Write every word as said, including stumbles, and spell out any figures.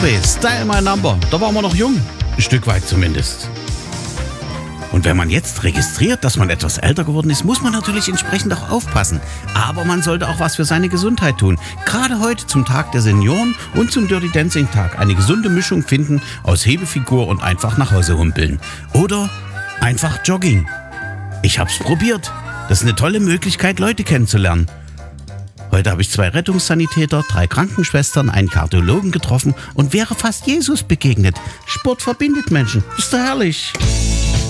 Style My Number. Da waren wir noch jung. Ein Stück weit zumindest. Und wenn man jetzt registriert, dass man etwas älter geworden ist, muss man natürlich entsprechend auch aufpassen. Aber man sollte auch was für seine Gesundheit tun. Gerade heute zum Tag der Senioren und zum Dirty Dancing Tag eine gesunde Mischung finden aus Hebefigur und einfach nach Hause humpeln. Oder einfach Jogging. Ich hab's probiert. Das ist eine tolle Möglichkeit, Leute kennenzulernen. Heute habe ich zwei Rettungssanitäter, drei Krankenschwestern, einen Kardiologen getroffen und wäre fast Jesus begegnet. Sport verbindet Menschen. Ist doch herrlich.